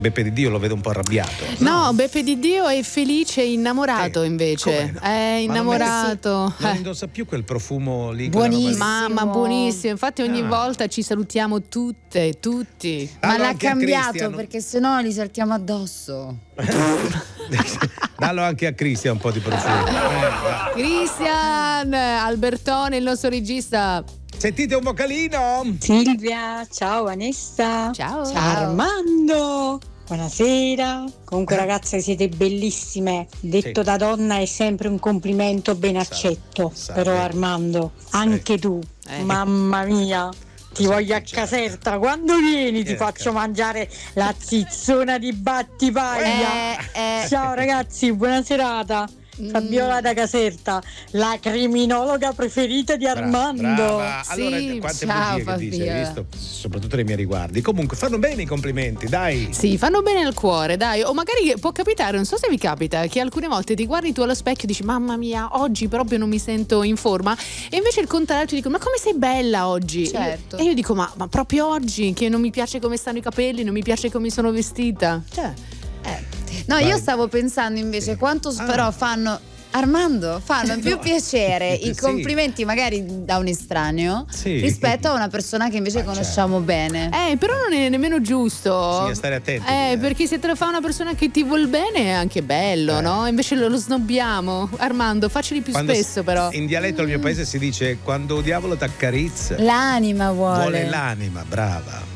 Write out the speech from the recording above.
Beppe Di Dio lo vedo un po' arrabbiato. No, Beppe Di Dio è felice e innamorato invece. Come? È innamorato. Non indossa più quel profumo lì. Buonissimo. Mamma, buonissimo. Infatti ogni volta ci salutiamo tutti. Ma l'ha anche a cambiato Christian. perché sennò li saltiamo addosso. Dallo anche a Cristian un po' di profumo. Cristian Albertone, il nostro regista. Sentite un vocalino? Silvia, ciao Vanessa. Ciao. Armando, buonasera. Comunque ragazze siete bellissime. Detto Sì. da donna è sempre un complimento ben accetto. Salve. Però Armando, anche tu, mamma mia. Ti voglio a Caserta, quando vieni ti faccio mangiare la zizzona di Battipaglia. Ciao ragazzi, buona serata. Fabiola da Caserta, la criminologa preferita di Armando. Brava. Allora, Sì, quante ciao, bugie che dice, Fabiola. hai visto? Soprattutto nei miei riguardi. Comunque fanno bene i complimenti, dai. Sì, fanno bene al cuore, dai. O magari può capitare, non so se vi capita, che alcune volte ti guardi tu allo specchio e dici mamma mia, oggi proprio non mi sento in forma. E invece il contrario ti dicono ma come sei bella oggi? Certo. E io dico ma proprio oggi che non mi piace come stanno i capelli, non mi piace come sono vestita. Cioè, No, Vai. io stavo pensando invece quanto però fanno Armando, fanno più piacere i Sì. complimenti magari da un estraneo Sì. rispetto a una persona che invece conosciamo bene. però non è nemmeno giusto. Bisogna stare attenti. Perché se te lo fa una persona che ti vuol bene è anche bello, no? Invece lo snobbiamo. Armando, facceli più Quando spesso però. In dialetto al mio paese si dice quando il diavolo t'accarezza L'anima vuole vuole. l'anima, brava.